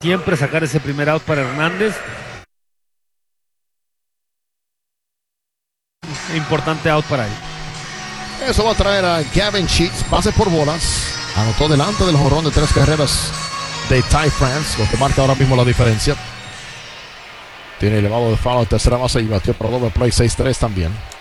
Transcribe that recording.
Siempre sacar ese primer out para Hernández. Importante out para él. Eso va a traer a Gavin Sheets. Pase por bolas. Anotó delante del jonrón de 3 carreras de Ty France, lo que marca ahora mismo la diferencia. Tiene elevado de foul en tercera base y batió para doble play 6-3 también.